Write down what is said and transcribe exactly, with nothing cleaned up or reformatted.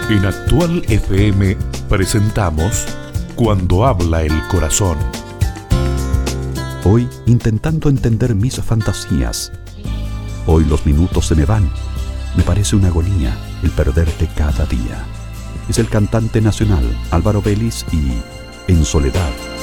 En Actual F M presentamos Cuando habla el corazón. Hoy intentando entender mis fantasías. Hoy los minutos se me van. Me parece una agonía el perderte cada día. Es el cantante nacional Álvaro Vélez y En Soledad.